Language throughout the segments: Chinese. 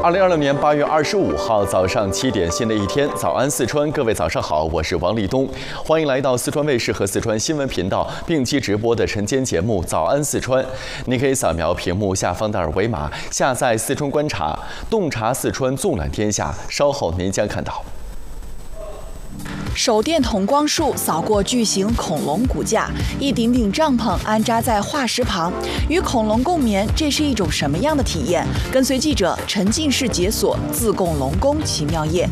2026年8月25号早上7点，新的一天，早安四川，各位早上好，我是王立东，欢迎来到四川卫视和四川新闻频道并机直播的晨间节目《早安四川》。你可以扫描屏幕下方的二维码，下载四川观察，洞察四川，纵览天下。稍后您将看到。 手电筒光束扫过巨型恐龙骨架，一顶顶帐篷安扎在化石旁，与恐龙共眠，这是一种什么样的体验？跟随记者沉浸式解锁自贡龙宫奇妙夜。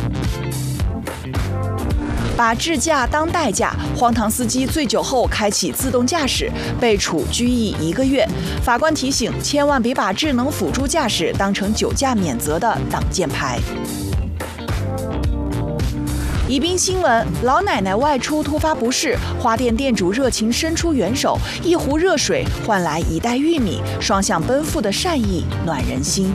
把智驾当代驾，荒唐司机醉酒后开启自动驾驶，被处拘役1个月。法官提醒，千万别把智能辅助驾驶当成酒驾免责的挡箭牌。宜宾新闻：老奶奶外出突发不适，花店店主热情伸出援手，一壶热水换来1袋玉米，双向奔赴的善意暖人心。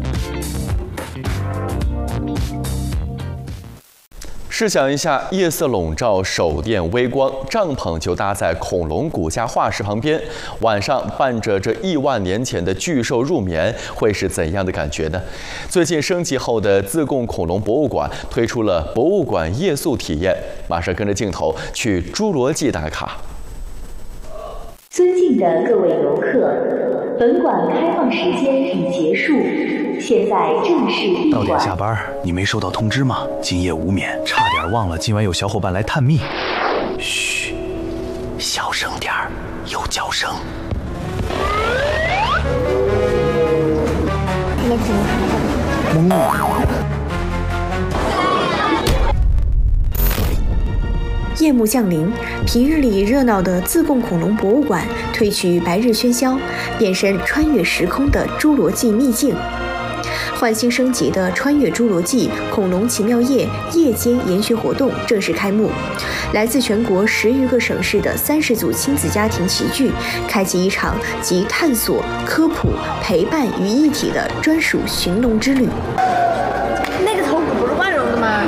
试想一下，夜色笼罩，手电微光，帐篷就搭在恐龙骨架化石旁边，晚上伴着这1万年前的巨兽入眠，会是怎样的感觉呢？最近升级后的自贡恐龙博物馆推出了博物馆夜宿体验，马上跟着镜头去侏罗纪打卡。 尊敬的各位游客，本馆开放时间已结束，现在正式闭馆。 到点下班，你没收到通知吗？今夜无眠，差点忘了今晚有小伙伴来探秘。嘘，小声点儿，有叫声。 夜幕降临，平日里热闹的自贡恐龙博物馆褪去白日喧嚣，变身穿越时空的侏罗纪秘境。换新升级的穿越侏罗纪恐龙奇妙夜夜间研学活动正式开幕，来自全国10余个省市的30组亲子家庭齐聚，开启一场集探索、科普、陪伴于一体的专属寻龙之旅。 那个头骨不是万荣的吗？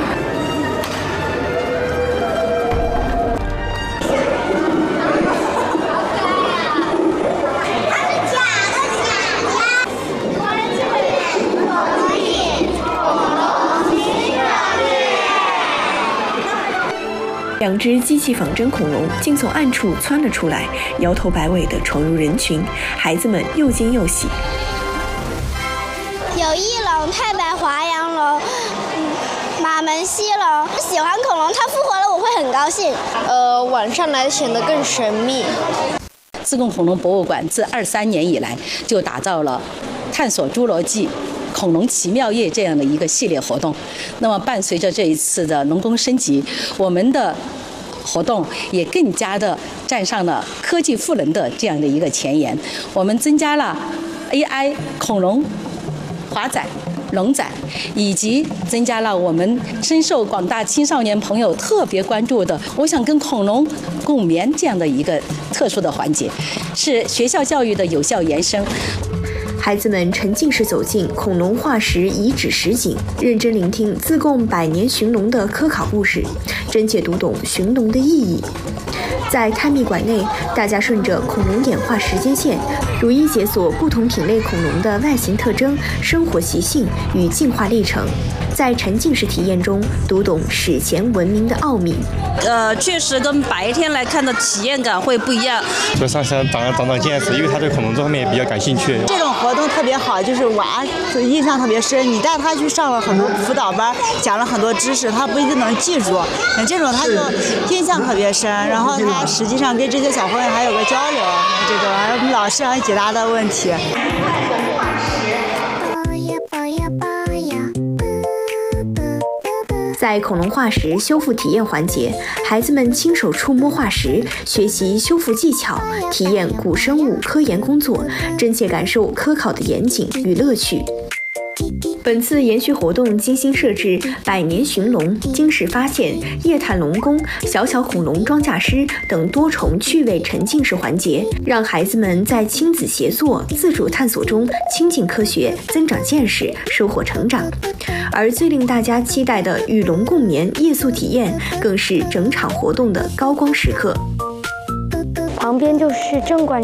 2只机器仿真恐龙竟从暗处窜了出来，摇头摆尾地闯入人群，孩子们又惊又喜。 有翼龙、太白华阳龙、马门溪龙，喜欢恐龙，它复活了我会很高兴。 晚上来显得更神秘。 自贡恐龙博物馆自23年以来就打造了探索侏罗纪恐龙奇妙夜这样的一个系列活动。那么伴随着这一次的龙宫升级，我们的活动也更加的站上了科技赋能的这样的一个前沿。我们增加了 AI 恐龙华仔、龙仔，以及增加了我们深受广大青少年朋友特别关注的我想跟恐龙共眠这样的一个特殊的环节，是学校教育的有效延伸。 孩子们沉浸式走进恐龙化石遗址实景，认真聆听自贡百年寻龙的科考故事，真切读懂寻龙的意义。在探秘馆内，大家顺着恐龙演化时间线，逐一解锁不同品类恐龙的外形特征、生活习性与进化历程，在沉浸式体验中读懂史前文明的奥秘。 确实跟白天来看的体验感会不一样。 就上山长见识，因为他对恐龙这方面也比较感兴趣。 这种活动特别好，就是娃印象特别深。你带他去上了很多辅导班，讲了很多知识，他不一定能记住。这种他就印象特别深，然后他实际上跟这些小朋友还有个交流，这种还有老师还解答的问题。在恐龙化石修复体验环节，孩子们亲手触摸化石，学习修复技巧，体验古生物科研工作，真切感受科考的严谨与乐趣。本次研学活动精心设置百年寻龙、惊世发现、夜探龙宫、小小恐龙装甲师等多重趣味沉浸式环节，让孩子们在亲子协作、自主探索中亲近科学、增长见识、收获成长。而最令大家期待的与龙共眠夜宿体验，更是整场活动的高光时刻。 旁边就是镇馆